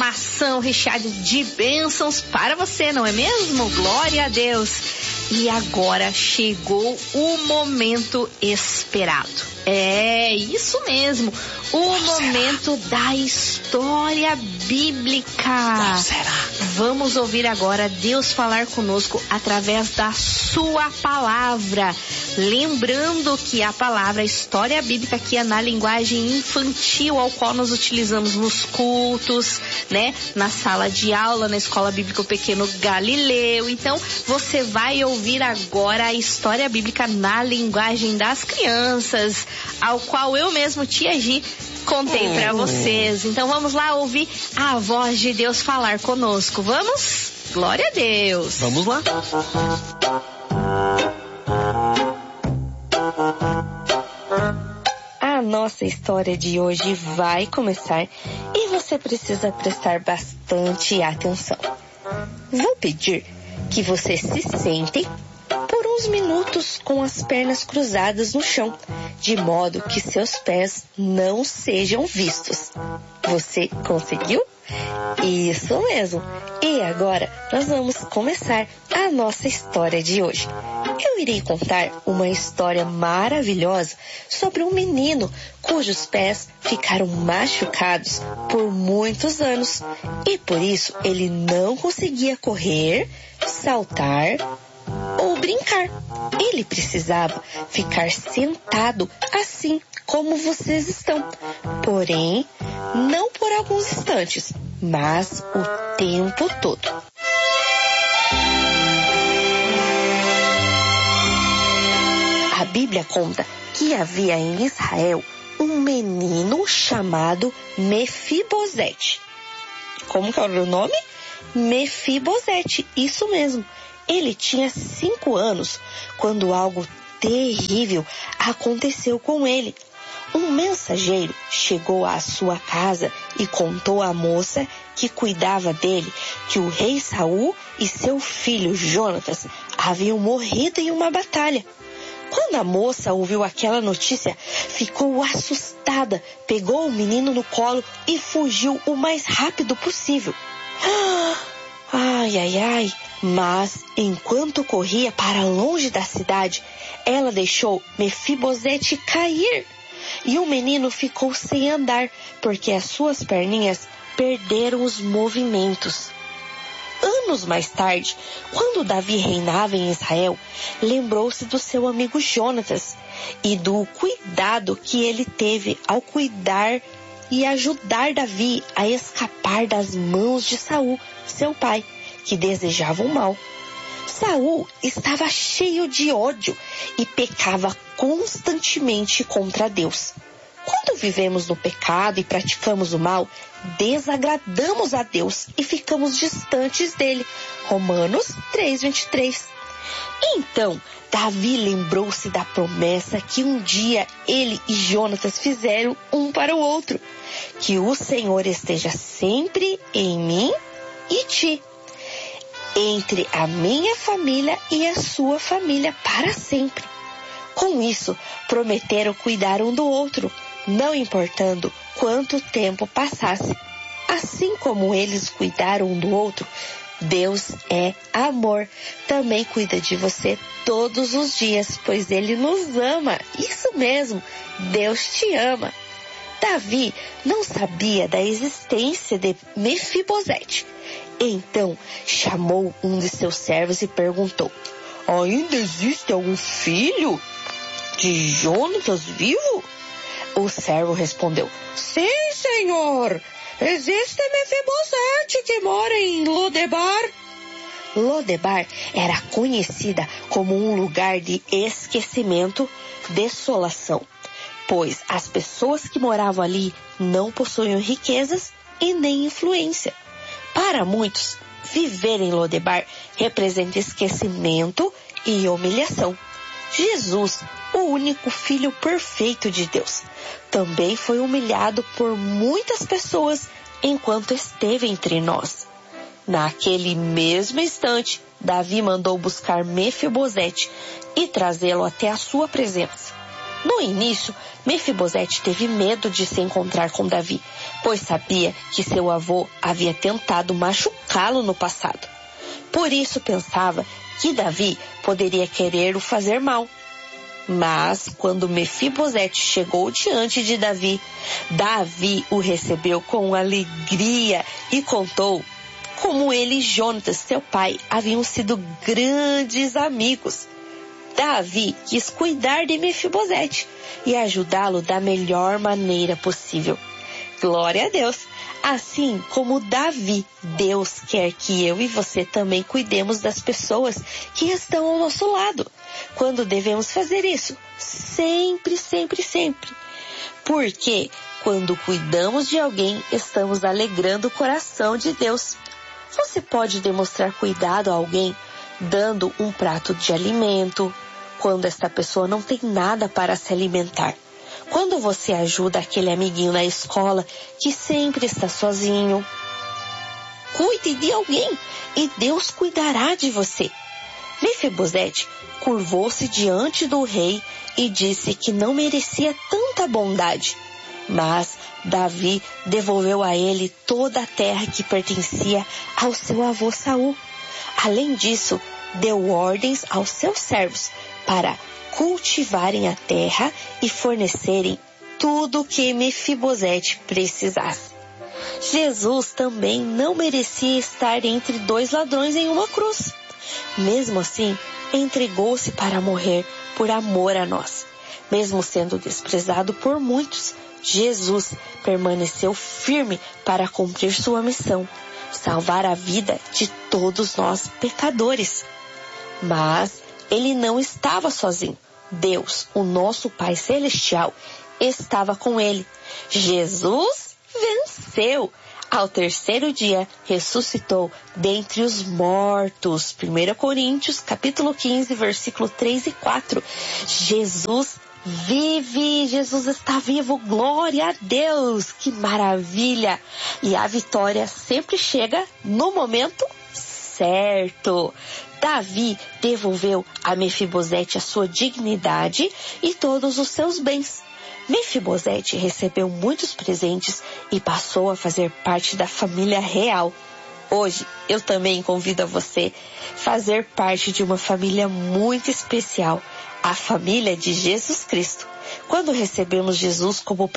informação recheada de bênçãos para você, não é mesmo? Glória a Deus! E agora chegou o momento esperado. É isso mesmo, o momento da história bíblica. Qual será? Vamos ouvir agora Deus falar conosco através da sua palavra. Lembrando que a palavra história bíblica aqui é na linguagem infantil, ao qual nós utilizamos nos cultos, né? Na sala de aula, na Escola Bíblica Pequeno Galileu. Então, você vai ouvir agora a história bíblica na linguagem das crianças, ao qual eu mesmo, tia Gi, contei pra vocês. Então, vamos lá ouvir a voz de Deus falar conosco. Vamos? Glória a Deus! Vamos lá! A nossa história de hoje vai começar e você precisa prestar bastante atenção. Vou pedir que você se sente por uns minutos com as pernas cruzadas no chão, de modo que seus pés não sejam vistos. Você conseguiu? Isso mesmo! E agora nós vamos começar a nossa história de hoje. Eu irei contar uma história maravilhosa sobre um menino cujos pés ficaram machucados por muitos anos e por isso ele não conseguia correr, saltar ou brincar. Ele precisava ficar sentado assim como vocês estão, porém não por alguns instantes, mas o tempo todo. A Bíblia conta que havia em Israel um menino chamado Mefibosete. Como que era o nome? Mefibosete, isso mesmo. Ele tinha 5 anos quando algo terrível aconteceu com ele. Um mensageiro chegou à sua casa e contou à moça que cuidava dele que o rei Saul e seu filho Jonatas haviam morrido em uma batalha. Quando a moça ouviu aquela notícia, ficou assustada, pegou o menino no colo e fugiu o mais rápido possível. Ai, ai, ai! Mas, enquanto corria para longe da cidade, ela deixou Mefibosete cair. E o menino ficou sem andar, porque as suas perninhas perderam os movimentos. Anos mais tarde, quando Davi reinava em Israel, lembrou-se do seu amigo Jonatas e do cuidado que ele teve ao cuidar e ajudar Davi a escapar das mãos de Saul, seu pai, que desejava o mal. Saul estava cheio de ódio e pecava constantemente contra Deus. Quando vivemos no pecado e praticamos o mal, desagradamos a Deus e ficamos distantes dele. Romanos 3:23. Então, Davi lembrou-se da promessa que um dia ele e Jonatas fizeram um para o outro. Que o Senhor esteja sempre em mim e ti, entre a minha família e a sua família para sempre. Com isso, prometeram cuidar um do outro, não importando quanto tempo passasse. Assim como eles cuidaram um do outro, Deus é amor. Também cuida de você todos os dias, pois Ele nos ama. Isso mesmo, Deus te ama. Davi não sabia da existência de Mefibosete. Então chamou um de seus servos e perguntou: ainda existe algum filho de Jonatas vivo? O servo respondeu: sim, senhor. Existe Mefibosete que mora em Lodebar. Lodebar era conhecida como um lugar de esquecimento, desolação, pois as pessoas que moravam ali não possuíam riquezas e nem influência. Para muitos, viver em Lodebar representa esquecimento e humilhação. Jesus, o único Filho perfeito de Deus, também foi humilhado por muitas pessoas enquanto esteve entre nós. Naquele mesmo instante, Davi mandou buscar Mefibosete e trazê-lo até a sua presença. No início, Mefibosete teve medo de se encontrar com Davi, pois sabia que seu avô havia tentado machucá-lo no passado. Por isso pensava que Davi poderia querer o fazer mal. Mas, quando Mefibosete chegou diante de Davi, Davi o recebeu com alegria e contou como ele e Jonatas, seu pai, haviam sido grandes amigos. Davi quis cuidar de Mefibosete e ajudá-lo da melhor maneira possível. Glória a Deus! Assim como Davi, Deus quer que eu e você também cuidemos das pessoas que estão ao nosso lado. Quando devemos fazer isso? Sempre, sempre, sempre. Porque quando cuidamos de alguém, estamos alegrando o coração de Deus. Você pode demonstrar cuidado a alguém dando um prato de alimento, quando esta pessoa não tem nada para se alimentar. Quando você ajuda aquele amiguinho na escola que sempre está sozinho. Cuide de alguém e Deus cuidará de você. Mefibosete curvou-se diante do rei e disse que não merecia tanta bondade. Mas Davi devolveu a ele toda a terra que pertencia ao seu avô Saul. Além disso, deu ordens aos seus servos para cultivarem a terra e fornecerem tudo o que Mefibosete precisasse. Jesus também não merecia estar entre dois ladrões em uma cruz. Mesmo assim, entregou-se para morrer por amor a nós. Mesmo sendo desprezado por muitos, Jesus permaneceu firme para cumprir sua missão, salvar a vida de todos nós pecadores. Mas ele não estava sozinho. Deus, o nosso Pai Celestial, estava com ele. Jesus venceu. Ao terceiro dia, ressuscitou dentre os mortos. 1 Coríntios, capítulo 15, versículo 3 e 4. Jesus vive, Jesus está vivo, glória a Deus, que maravilha! E a vitória sempre chega no momento certo. Davi devolveu a Mefibosete a sua dignidade e todos os seus bens. Mefibosete recebeu muitos presentes e passou a fazer parte da família real. Hoje, eu também convido a você a fazer parte de uma família muito especial, a família de Jesus Cristo. Quando recebemos Jesus como